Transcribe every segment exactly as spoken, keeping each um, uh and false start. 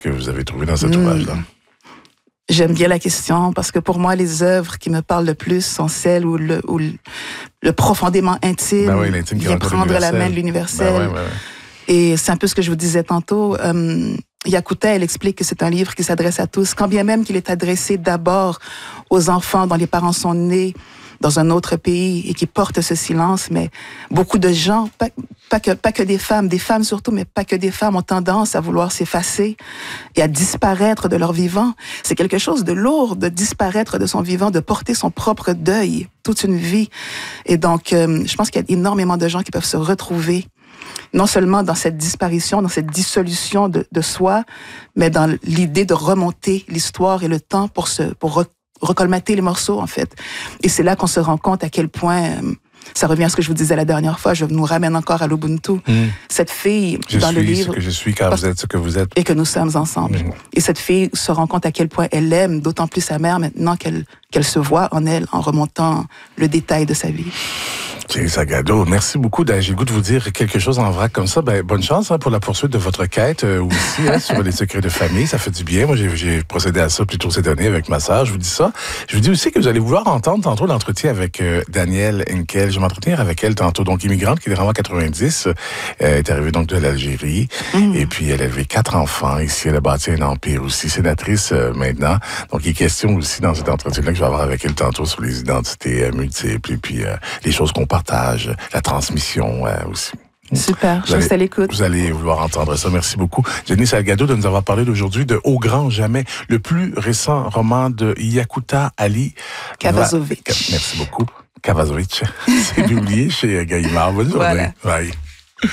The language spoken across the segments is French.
que vous avez trouvées dans cet mmh. ouvrage-là? J'aime bien la question parce que pour moi, les œuvres qui me parlent le plus sont celles où le, où le, le profondément intime, ben oui, l'intime vient prendre la main de l'universel. Ben ouais, ouais, ouais. Et c'est un peu ce que je vous disais tantôt. Euh, Yakuta, elle explique que c'est un livre qui s'adresse à tous, quand bien même qu'il est adressé d'abord aux enfants dont les parents sont nés dans un autre pays et qui portent ce silence, mais beaucoup de gens, pas, pas, que, pas que des femmes, des femmes surtout, mais pas que des femmes, ont tendance à vouloir s'effacer et à disparaître de leur vivant. C'est quelque chose de lourd de disparaître de son vivant, de porter son propre deuil toute une vie. Et donc, euh, je pense qu'il y a énormément de gens qui peuvent se retrouver non seulement dans cette disparition, dans cette dissolution de, de soi, mais dans l'idée de remonter l'histoire et le temps pour se, pour re, recolmater les morceaux, en fait. Et c'est là qu'on se rend compte à quel point, euh, ça revient à ce que je vous disais la dernière fois, je nous ramène encore à l'Ubuntu. Mmh. Cette fille, je dans suis le livre... ce que je suis car vous êtes ce que vous êtes. Et que nous sommes ensemble. Mmh. Et cette fille se rend compte à quel point elle aime d'autant plus sa mère maintenant qu'elle, qu'elle se voit en elle, en remontant le détail de sa vie. Thierry Sagado, merci beaucoup. J'ai le goût de vous dire quelque chose en vrac comme ça. Ben, bonne chance hein, pour la poursuite de votre quête euh, aussi hein, sur les secrets de famille. Ça fait du bien. Moi, j'ai, j'ai procédé à ça plus tôt cette année avec ma sœur. Je vous dis ça. Je vous dis aussi que vous allez vouloir entendre tantôt l'entretien avec euh, Danielle Henkel. Je vais m'entretenir avec elle tantôt. Donc, immigrante qui est vraiment en quatre-vingt-dix. Euh, elle est arrivée donc de l'Algérie. Mmh. Et puis, elle a élevé quatre enfants. Ici, elle a bâti un empire aussi. Sénatrice euh, maintenant. Donc, il est question aussi dans cet entretien-là que je vais avoir avec elle tantôt sur les identités euh, multiples et puis euh, les choses qu'on partage. La transmission euh, aussi. Super, je reste à l'écoute. Vous allez vouloir entendre ça. Merci beaucoup. Jenny Salgado de nous avoir parlé d'aujourd'hui de Au grand jamais, le plus récent roman de Yakuta Ali Kavazovic. Va... Merci beaucoup. Kavazovic. C'est publié chez Gallimard. Bonne journée. Voilà. Ouais.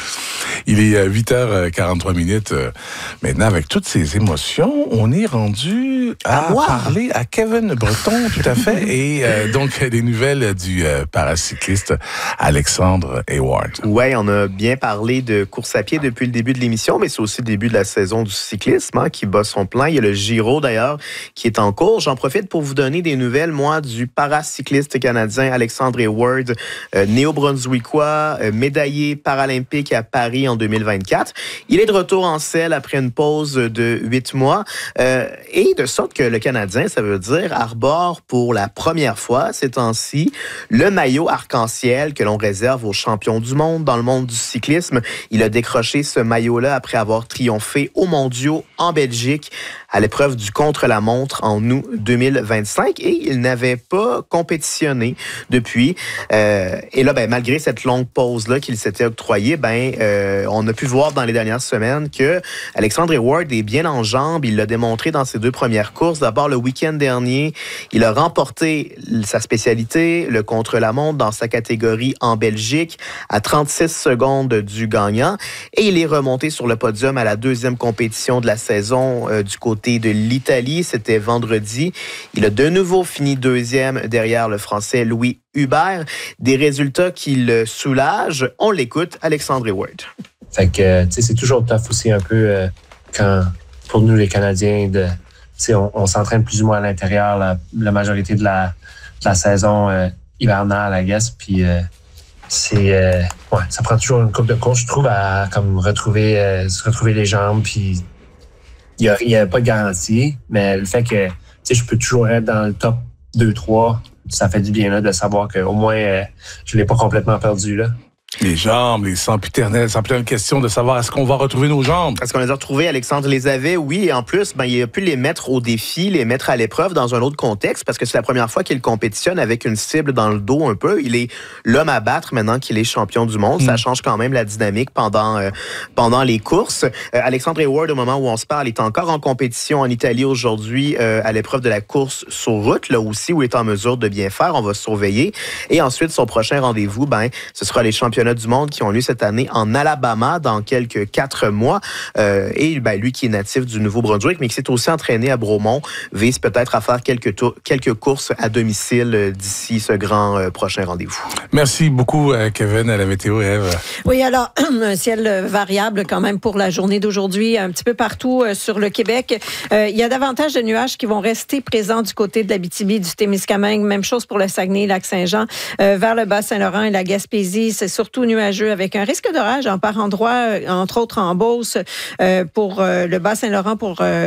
Il est huit heures quarante-trois minutes. Maintenant, avec toutes ces émotions, on est rendu à, à parler à Kevin Breton, tout à fait, et euh, donc des nouvelles du euh, paracycliste Alexandre Hayward. Oui, on a bien parlé de course à pied depuis le début de l'émission, mais c'est aussi le début de la saison du cyclisme hein, qui bat son plein. Il y a le Giro, d'ailleurs, qui est en cours. J'en profite pour vous donner des nouvelles, moi, du paracycliste canadien Alexandre Hayward, euh, néo-brunswickois, euh, médaillé paralympique à Paris en deux mille vingt-quatre. Il est de retour en selle après une pause de huit mois. Euh, et de sorte que le Canadien, ça veut dire, arbore pour la première fois ces temps-ci le maillot arc-en-ciel que l'on réserve aux champions du monde dans le monde du cyclisme. Il a décroché ce maillot-là après avoir triomphé aux mondiaux en Belgique à l'épreuve du contre-la-montre en août deux mille vingt-cinq et il n'avait pas compétitionné depuis. Euh, et là, ben, malgré cette longue pause-là qu'il s'était octroyée, ben, euh, on a pu voir dans les dernières semaines que Alexandre Hayward est bien en jambes. Il l'a démontré dans ses deux premières courses. D'abord, le week-end dernier, il a remporté sa spécialité, le contre-la-montre, dans sa catégorie en Belgique, à trente-six secondes du gagnant. Et il est remonté sur le podium à la deuxième compétition de la saison euh, du côté de l'Italie. C'était vendredi. Il a de nouveau fini deuxième derrière le Français Louis Hubert. Des résultats qui le soulagent. On l'écoute, Alexandre Hayward. Fait que, tu sais, c'est toujours tough aussi un peu euh, quand, pour nous, les Canadiens, de, tu sais, on, on s'entraîne plus ou moins à l'intérieur la, la majorité de la, de la saison euh, hivernale, I guess. Puis, euh, c'est, euh, ouais, ça prend toujours une couple de courses, je trouve, à comme retrouver, euh, se retrouver les jambes. Puis, il n'y a, a pas de garantie, mais le fait que, tu sais, je peux toujours être dans le top deux trois, ça fait du bien là de savoir qu'au moins, euh, je ne l'ai pas complètement perdu là. Les jambes, les sempiternelles, c'est une question de savoir est-ce qu'on va retrouver nos jambes? Est-ce qu'on les a retrouvées? Alexandre les avait, oui. Et en plus, ben, il a pu les mettre au défi, les mettre à l'épreuve dans un autre contexte parce que c'est la première fois qu'il compétitionne avec une cible dans le dos un peu. Il est l'homme à battre maintenant qu'il est champion du monde. Mmh. Ça change quand même la dynamique pendant, euh, pendant les courses. Euh, Alexandre Hayward, au moment où on se parle, est encore en compétition en Italie aujourd'hui euh, à l'épreuve de la course sur route, là aussi où il est en mesure de bien faire. On va surveiller. Et ensuite, son prochain rendez-vous, ben, ce sera les championnats du monde qui ont lieu cette année en Alabama dans quelques quatre mois. Euh, et ben, lui qui est natif du Nouveau-Brunswick, mais qui s'est aussi entraîné à Bromont, vise peut-être à faire quelques, tours, quelques courses à domicile d'ici ce grand euh, prochain rendez-vous. Merci beaucoup, euh, Kevin, à la météo, Ève. Oui, alors, un ciel variable quand même pour la journée d'aujourd'hui, un petit peu partout euh, sur le Québec. Euh, il y a davantage de nuages qui vont rester présents du côté de l'Abitibi, du Témiscamingue. Même chose pour le Saguenay, Lac-Saint-Jean. Euh, vers le Bas-Saint-Laurent et la Gaspésie, c'est surtout surtout nuageux avec un risque d'orage en par endroits, entre autres en Beauce, euh, pour euh, le Bas-Saint-Laurent, pour euh,